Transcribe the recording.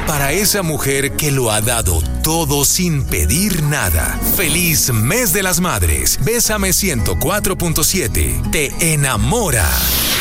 Para esa mujer que lo ha dado todo sin pedir nada. Feliz Mes de las Madres. Bésame 104.7. Te enamora.